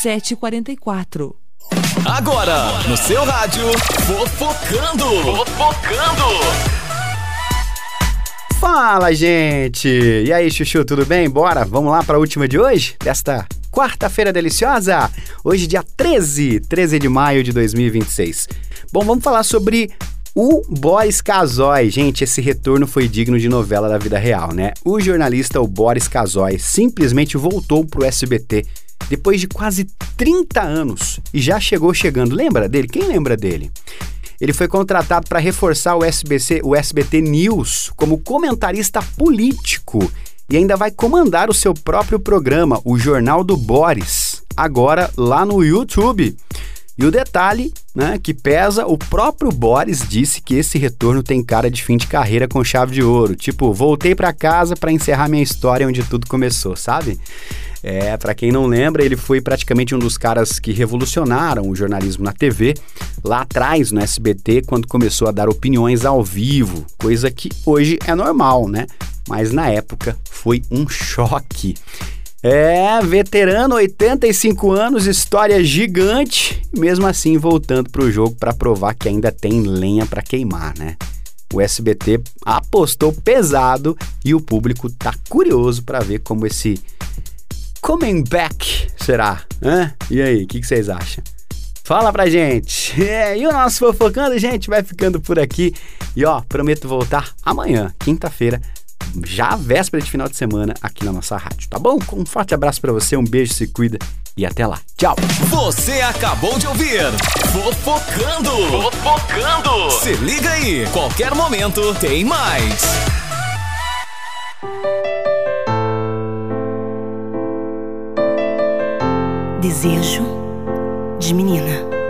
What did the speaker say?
7h44. Agora, no seu rádio, Fofocando. Fala, gente! E aí, Chuchu, tudo bem? Bora, vamos lá para a última de hoje? Desta quarta-feira deliciosa? Hoje, dia 13 de maio de 2026. Bom, vamos falar sobre o Boris Casoy. Gente, esse retorno foi digno de novela da vida real, né? O jornalista, o Boris Casoy, simplesmente voltou pro SBT depois de quase 30 anos e já chegando. Lembra dele? Quem lembra dele? Ele foi contratado para reforçar o SBT News como comentarista político e ainda vai comandar o seu próprio programa, o Jornal do Boris, agora lá no YouTube. E o detalhe, né, que pesa, o próprio Boris disse que esse retorno tem cara de fim de carreira com chave de ouro. Tipo, voltei para casa para encerrar minha história onde tudo começou, sabe? Para quem não lembra, ele foi praticamente um dos caras que revolucionaram o jornalismo na TV, lá atrás no SBT, quando começou a dar opiniões ao vivo, coisa que hoje é normal, né? Mas na época foi um choque. Veterano, 85 anos, história gigante, mesmo assim voltando pro jogo para provar que ainda tem lenha para queimar, né? O SBT apostou pesado e o público tá curioso para ver como esse coming back será, né? E aí, o que vocês acham? Fala pra gente! E o nosso Fofocando, gente, vai ficando por aqui. E prometo voltar amanhã, quinta-feira, já véspera de final de semana, aqui na nossa rádio, tá bom? Um forte abraço pra você, um beijo, se cuida e até lá. Tchau! Você acabou de ouvir Fofocando. Se liga aí, qualquer momento tem mais. Desejo de menina.